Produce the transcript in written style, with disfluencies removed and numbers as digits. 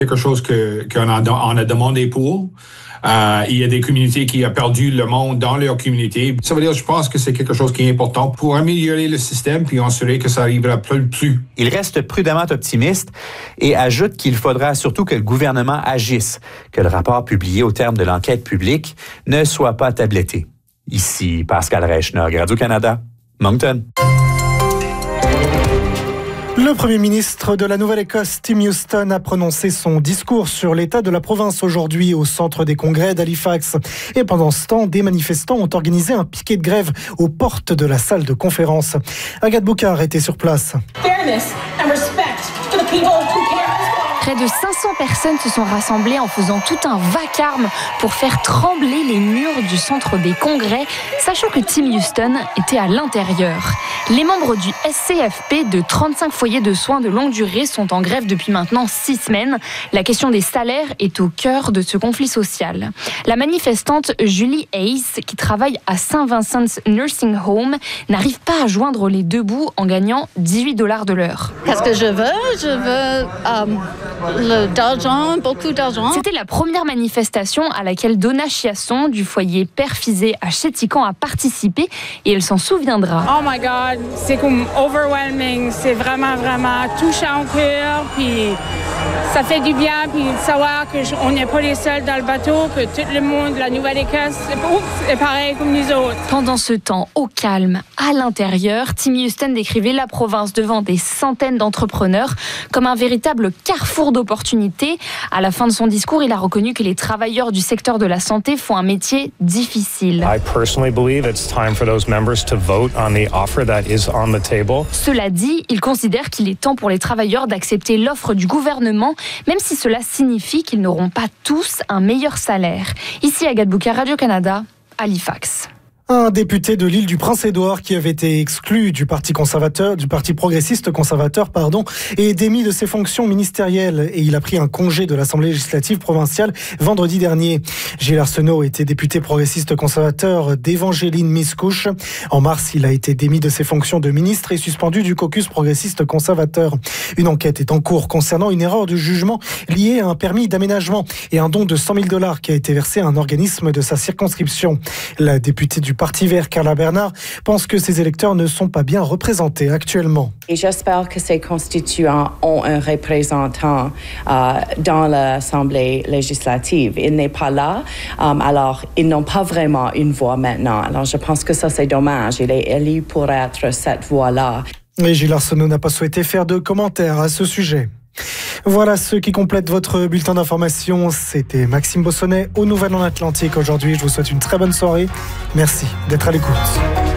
Quelque chose qu'on a demandé pour. Il y a des communautés qui ont perdu le monde dans leur communauté. Ça veut dire, je pense que c'est quelque chose qui est important pour améliorer le système puis assurer que ça arrivera plus. Il reste prudemment optimiste et ajoute qu'il faudra surtout que le gouvernement agisse, que le rapport publié au terme de l'enquête publique ne soit pas tabletté. Ici, Pascal Reichner, Radio-Canada, Moncton. Le Premier ministre de la Nouvelle-Écosse, Tim Houston, a prononcé son discours sur l'état de la province aujourd'hui au centre des congrès d'Halifax. Et pendant ce temps, des manifestants ont organisé un piquet de grève aux portes de la salle de conférence. Agathe Boucard était sur place. Près de 500 personnes se sont rassemblées en faisant tout un vacarme pour faire trembler les murs du centre des congrès, sachant que Tim Houston était à l'intérieur. Les membres du SCFP de 35 foyers de soins de longue durée sont en grève depuis maintenant 6 semaines. La question des salaires est au cœur de ce conflit social. La manifestante Julie Hayes, qui travaille à St. Vincent's Nursing Home, n'arrive pas à joindre les deux bouts en gagnant $18 de l'heure. Qu'est-ce que je veux d'argent, beaucoup d'argent. C'était la première manifestation à laquelle Donna Chiasson du foyer Père Fizet à Chéticamp a participé et elle s'en souviendra. Oh my God, c'est comme overwhelming, c'est vraiment touchant au cœur, puis ça fait du bien, puis de savoir qu'on n'est pas les seuls dans le bateau, que tout le monde de la Nouvelle-Écosse est pareil comme nous autres. Pendant ce temps, au calme, à l'intérieur, Tim Houston décrivait la province devant des centaines d'entrepreneurs comme un véritable carrefour d'opportunités. À la fin de son discours, il a reconnu que les travailleurs du secteur de la santé font un métier difficile. Cela dit, il considère qu'il est temps pour les travailleurs d'accepter l'offre du gouvernement, même si cela signifie qu'ils n'auront pas tous un meilleur salaire. Ici, Agathe Boucard, Radio-Canada, Halifax. Un député de l'île du Prince-Édouard qui avait été exclu du Parti progressiste conservateur, est démis de ses fonctions ministérielles et il a pris un congé de l'Assemblée législative provinciale vendredi dernier. Gilles Arsenault était député progressiste conservateur d'Évangéline Miscouche. En mars, il a été démis de ses fonctions de ministre et suspendu du caucus progressiste conservateur. Une enquête est en cours concernant une erreur de jugement liée à un permis d'aménagement et un don de $100 000 qui a été versé à un organisme de sa circonscription. La députée du Parti vert, Carla Bernard, pense que ses électeurs ne sont pas bien représentés actuellement. Et j'espère que ces constituants ont un représentant dans l'Assemblée législative. Il n'est pas là, alors ils n'ont pas vraiment une voix maintenant. Alors je pense que ça c'est dommage. Il est élu pour être cette voix-là. Et Gilles Arsenault n'a pas souhaité faire de commentaires à ce sujet. Voilà ce qui complète votre bulletin d'information. C'était Maxime Bossonnet aux Nouvelles en Atlantique aujourd'hui. Je vous souhaite une très bonne soirée. Merci d'être à l'écoute.